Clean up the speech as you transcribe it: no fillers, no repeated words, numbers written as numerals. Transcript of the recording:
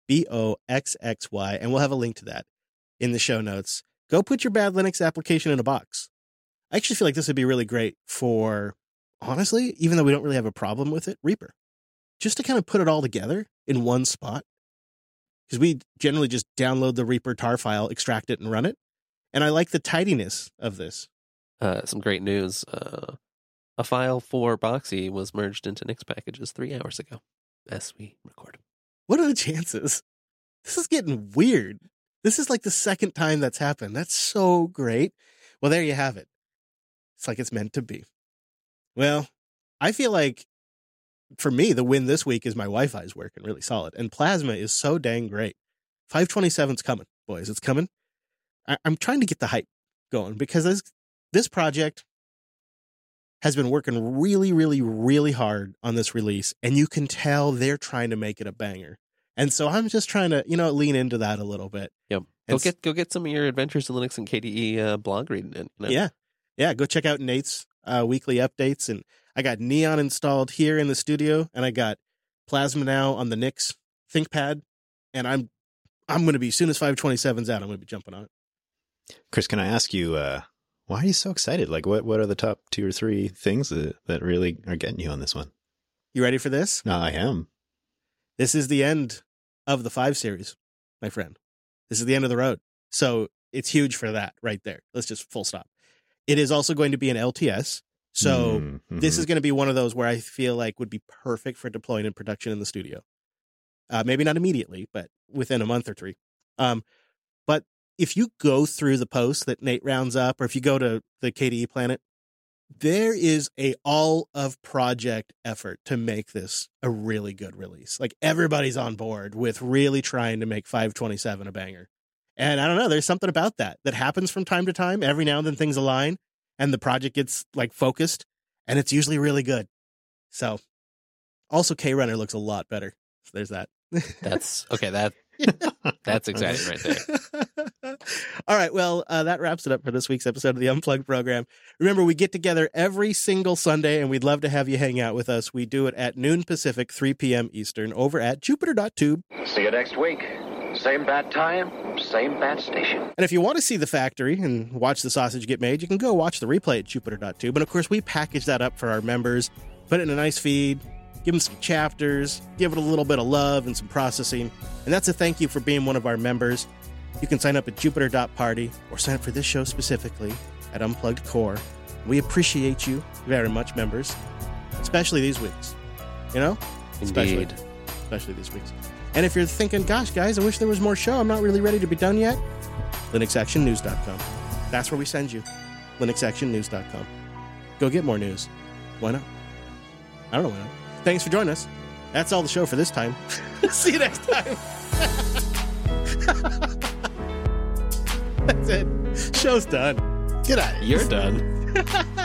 BOXXY, and we'll have a link to that in the show notes. Go put your bad Linux application in a box. I actually feel like this would be really great for, honestly, even though we don't really have a problem with it, Reaper. Just to kind of put it all together in one spot. Because we generally just download the Reaper tar file, extract it, and run it. And I like the tidiness of this. Some great news. A file for Boxy was merged into Nix packages 3 hours ago as we record. What are the chances? This is getting weird. This is like the second time that's happened. That's so great. Well, there you have it. It's like it's meant to be. Well, I feel like for me, the win this week is my Wi-Fi is working really solid. And Plasma is so dang great. 527's coming, boys. It's coming. I'm trying to get the hype going because this project has been working really, really, really hard on this release. And you can tell they're trying to make it a banger. And so I'm just trying to, lean into that a little bit. Yep. Go get some of your Adventures in Linux and KDE blog reading in. Yeah. Go check out Nate's weekly updates. And I got Neon installed here in the studio, and I got Plasma now on the Nix ThinkPad. And I'm going to be, as soon as 527's out, I'm going to be jumping on it. Chris, can I ask you, why are you so excited? Like, what are the top 2 or 3 things that really are getting you on this one? You ready for this? No, I am. This is the end of the 5 series, my friend. This is the end of the road. So it's huge for that right there. Let's just full stop. It is also going to be an LTS. So this is going to be one of those where I feel like would be perfect for deploying in production in the studio. Maybe not immediately, but within a month or 3. But if you go through the posts that Nate rounds up, or if you go to the KDE Planet, there is a all of project effort to make this a really good release. Like everybody's on board with really trying to make 527 a banger. And I don't know, there's something about that happens from time to time. Every now and then things align and the project gets like focused, and it's usually really good. So also KRunner looks a lot better. So there's that. That's okay. That's exciting right there. All right. Well, that wraps it up for this week's episode of the Unplugged program. Remember, we get together every single Sunday, and we'd love to have you hang out with us. We do it at noon Pacific, 3 p.m. Eastern, over at Jupiter.tube. See you next week. Same bat time, same bat station. And if you want to see the factory and watch the sausage get made, you can go watch the replay at Jupiter.tube. And of course, we package that up for our members, put it in a nice feed, give them some chapters, give it a little bit of love and some processing. And that's a thank you for being one of our members. You can sign up at Jupiter.party or sign up for this show specifically at Unplugged Core. We appreciate you very much, members, especially these weeks. Indeed. Especially these weeks. And if you're thinking, gosh, guys, I wish there was more show, I'm not really ready to be done yet, LinuxActionNews.com. That's where we send you. LinuxActionNews.com. Go get more news. Why not? I don't know why not. Thanks for joining us. That's all the show for this time. See you next time. That's it. Show's done. Get out of here. You're done.